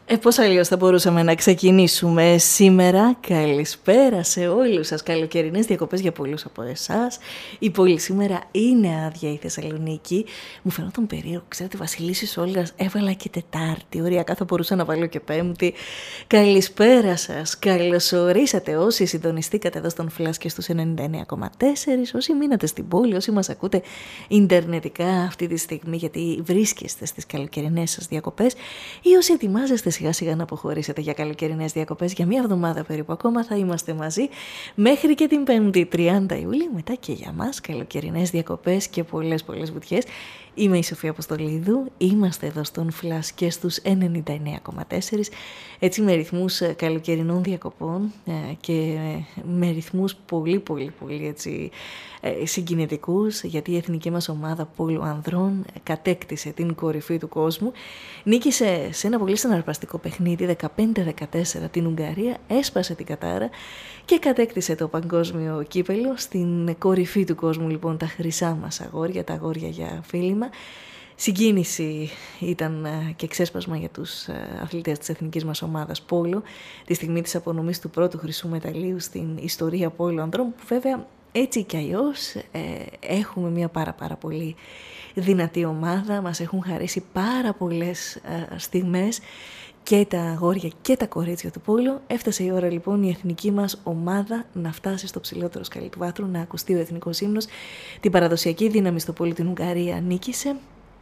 Πώς αλλιώς θα μπορούσαμε να ξεκινήσουμε σήμερα? Καλησπέρα σε όλους σας. Καλοκαιρινές διακοπές για πολλούς από εσάς. Η πόλη σήμερα είναι άδεια, η Θεσσαλονίκη. Μου φαινόταν περίεργο, ξέρετε, Βασιλίσσης Όλγας έβαλα και Τετάρτη. Οριακά θα μπορούσα να βάλω και Πέμπτη. Καλησπέρα σας. Καλωσορίσατε όσοι συντονιστήκατε εδώ στον Flash και στους 99,4. Όσοι μείνατε στην πόλη, όσοι μας ακούτε ιντερνετικά αυτή τη στιγμή, γιατί βρίσκεστε στις καλοκαιρινές σας διακοπές, ή όσοι ετοιμάζεστε σιγά σιγά να αποχωρήσετε για καλοκαιρινές διακοπές. Για μια εβδομάδα περίπου ακόμα θα είμαστε μαζί μέχρι και την 5η 30 Ιουλίου. Μετά και για μας καλοκαιρινές διακοπές και πολλές βουτιές. Είμαι η Σοφία Αποστολίδου, είμαστε εδώ στον Flash και στους 99,4, έτσι με ρυθμούς καλοκαιρινών διακοπών και με ρυθμούς πολύ έτσι συγκινητικούς, γιατί η εθνική μας ομάδα πόλου ανδρών κατέκτησε την κορυφή του κόσμου, νίκησε σε ένα πολύ συναρπαστικό παιχνίδι 15-14 την Ουγγαρία, έσπασε την κατάρα και κατέκτησε το παγκόσμιο κύπελο. Στην κορυφή του κόσμου λοιπόν τα χρυσά μας αγόρια, τα αγόρια για φίλημα. Συγκίνηση ήταν και ξέσπασμα για τους αθλητές της εθνικής μας ομάδας πόλο τη στιγμή της απονομής του πρώτου χρυσού μεταλλίου στην ιστορία πόλου ανδρών, που βέβαια έτσι κι αλλιώς έχουμε μια πάρα πολύ δυνατή ομάδα. Μας έχουν χαρίσει πάρα πολλές στιγμές και τα αγόρια και τα κορίτσια του πόλου. Έφτασε η ώρα λοιπόν η εθνική μας ομάδα να φτάσει στο ψηλότερο σκαλί του βάθρου, να ακουστεί ο εθνικός ύμνος. Την παραδοσιακή δύναμη στο πόλο την Ουγγαρία νίκησε.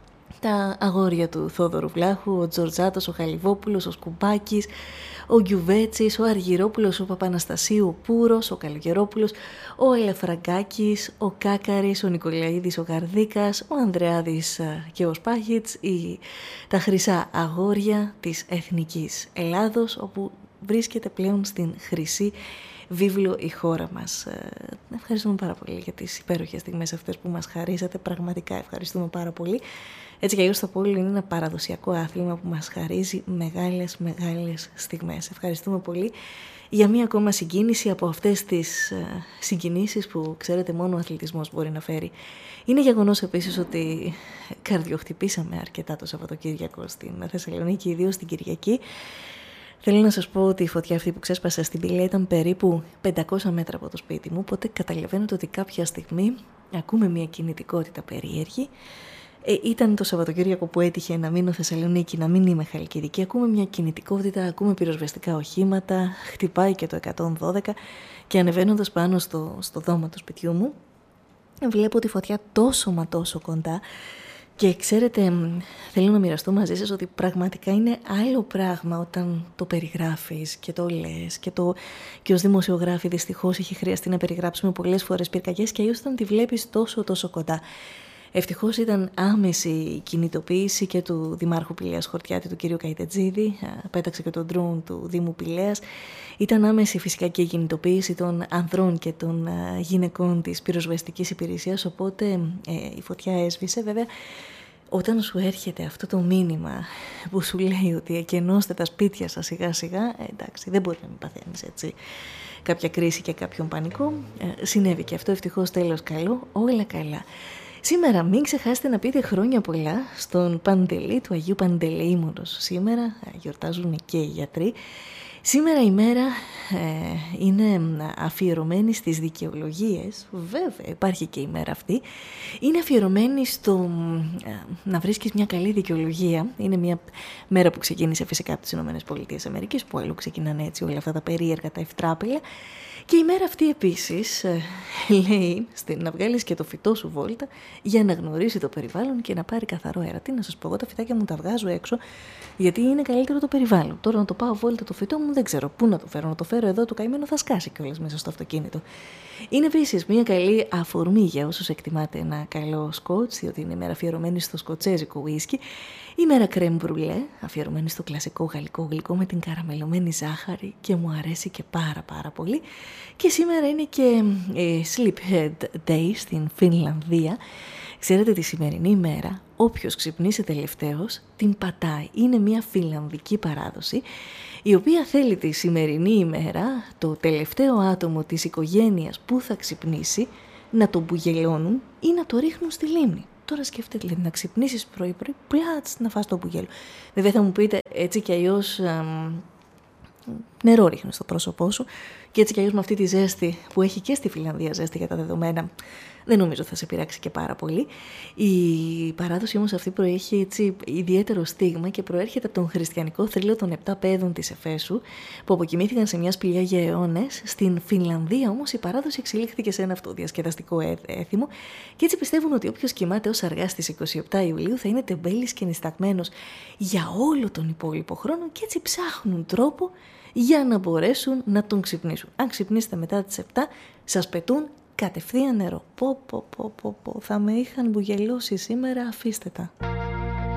Τα αγόρια του Θόδωρου Βλάχου, ο Τζορτζάτος, ο Χαλιβόπουλος, ο Σκουμπάκης, ο Γκιουβέτσης, ο Αργυρόπουλος, ο Παπαναστασίου, ο Πούρος, ο Καλογερόπουλος, ο Ελεφραγκάκης, ο Κάκαρης, ο Νικολαίδης, ο Γαρδίκας, ο Ανδρεάδης και ο Σπάχιτς, τα χρυσά αγόρια της Εθνικής Ελλάδος, όπου βρίσκεται πλέον στην χρυσή βίβλο η χώρα μας. Ευχαριστούμε πάρα πολύ για τις υπέροχες στιγμές αυτές που μας χαρίσατε. Πραγματικά ευχαριστούμε πάρα πολύ. Έτσι κι αλλιώς το πόλο είναι ένα παραδοσιακό άθλημα που μας χαρίζει μεγάλες στιγμές. Ευχαριστούμε πολύ για μία ακόμα συγκίνηση από αυτές τις συγκινήσεις που ξέρετε μόνο ο αθλητισμός μπορεί να φέρει. Είναι γεγονός επίσης ότι καρδιοχτυπήσαμε αρκετά το Σαββατοκύριακο στην Θεσσαλονίκη, ιδίως την Κυριακή. Θέλω να σας πω ότι η φωτιά αυτή που ξέσπασε στην Πηλαία ήταν περίπου 500 μέτρα από το σπίτι μου, οπότε καταλαβαίνετε ότι κάποια στιγμή ακούμε μια κινητικότητα περίεργη. Ήταν το Σαββατοκύριακο που έτυχε να μείνω Θεσσαλονίκη, να μην είμαι Χαλκιδική. Ακούμε μια κινητικότητα, ακούμε πυροσβεστικά οχήματα, χτυπάει και το 112 και ανεβαίνοντας πάνω στο δώμα του σπιτιού μου βλέπω τη φωτιά τόσο κοντά. Και ξέρετε, θέλω να μοιραστώ μαζί σας ότι πραγματικά είναι άλλο πράγμα όταν το περιγράφεις και το λες και ως δημοσιογράφη δυστυχώς έχει χρειαστεί να περιγράψουμε πολλές φορές πυρκαγιές, και αλλιώς όταν τη βλέπεις τόσο κοντά. Ευτυχώς ήταν άμεση η κινητοποίηση και του Δημάρχου Πηλαίας Χορτιάτη, του κ. Καϊτετζίδη, πέταξε και τον ντρόουν του Δήμου Πηλαίας. Ήταν άμεση φυσικά και η κινητοποίηση των ανδρών και των γυναικών της πυροσβεστικής υπηρεσίας, οπότε η φωτιά έσβησε. Βέβαια, όταν σου έρχεται αυτό το μήνυμα που σου λέει ότι εκενώστε τα σπίτια σας σιγά σιγά, εντάξει, δεν μπορεί να μην παθαίνεις έτσι κάποια κρίση και κάποιον πανικό. Συνέβη και αυτό, ευτυχώς, τέλος καλό, όλα καλά. Σήμερα μην ξεχάσετε να πείτε χρόνια πολλά στον Παντελή του Αγίου Παντελεήμονος. Σήμερα γιορτάζουν και οι γιατροί. Σήμερα η μέρα είναι αφιερωμένη στις δικαιολογίες. Βέβαια υπάρχει και η μέρα αυτή. Είναι αφιερωμένη στο να βρίσκεις μια καλή δικαιολογία. Είναι μια μέρα που ξεκίνησε φυσικά από τις ΗΠΑ, που αλλού ξεκινάνε έτσι όλα αυτά τα περίεργα, τα ευτράπελα. Και η μέρα αυτή επίσης λέει να βγάλεις και το φυτό σου βόλτα για να γνωρίσει το περιβάλλον και να πάρει καθαρό αέρα. Τι να σας πω, εγώ τα φυτάκια μου τα βγάζω έξω γιατί είναι καλύτερο το περιβάλλον. Τώρα να το πάω βόλτα το φυτό μου δεν ξέρω πού να το φέρω. Να το φέρω εδώ, το καημένο θα σκάσει κιόλας μέσα στο αυτοκίνητο. Είναι επίσης μια καλή αφορμή για όσους εκτιμάτε ένα καλό σκοτς, διότι είναι η μέρα αφιερωμένη στο σκοτσέζικο ουίσκι. Η μέρα κρέμ μπρουλέ, αφιερωμένη στο κλασικό γαλλικό γλυκό με την καραμελωμένη ζάχαρη και μου αρέσει και πάρα πολύ. Και σήμερα είναι και Sleephead Day στην Φινλανδία. Ξέρετε, τη σημερινή ημέρα όποιος ξυπνήσει τελευταίος την πατάει. Είναι μια φινλανδική παράδοση η οποία θέλει τη σημερινή ημέρα το τελευταίο άτομο της οικογένειας που θα ξυπνήσει να τον μπουγελώνουν ή να το ρίχνουν στη λίμνη. Τώρα σκέφτεται, λέει, να ξυπνήσεις πρωί-πρωί, πλάτς, να φας το μπουγέλο. Βέβαια θα μου πείτε, έτσι κι αλλιώς νερό ρίχνεις στο πρόσωπό σου και έτσι κι αλλιώς με αυτή τη ζέστη που έχει και στη Φινλανδία ζέστη για τα δεδομένα, δεν νομίζω θα σε πειράξει και πάρα πολύ. Η παράδοση όμως αυτή προέχει έτσι ιδιαίτερο στίγμα και προέρχεται από τον χριστιανικό θρύλο των 7 παιδών της Εφέσου, που αποκοιμήθηκαν σε μια σπηλιά για αιώνες. Στην Φινλανδία όμως η παράδοση εξελίχθηκε σε ένα αυτοδιασκεδαστικό έθιμο και έτσι πιστεύουν ότι όποιος κοιμάται ως αργά στις 27 Ιουλίου θα είναι τεμπέλης και νησταγμένος για όλο τον υπόλοιπο χρόνο και έτσι ψάχνουν τρόπο για να μπορέσουν να τον ξυπνήσουν. Αν ξυπνήσετε μετά τις 7, σας πετούν κατευθείαν νερό. Θα με είχαν μπουγελώσει σήμερα, αφήστε τα.